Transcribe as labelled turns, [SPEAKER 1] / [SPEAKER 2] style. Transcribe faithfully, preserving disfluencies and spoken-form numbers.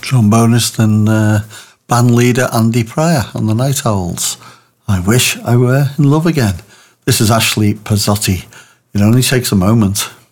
[SPEAKER 1] trombonist and uh, band leader Andy Pryor and the Night Owls. I wish I were in love again. This is Ashley Pizzotti. It only takes a moment.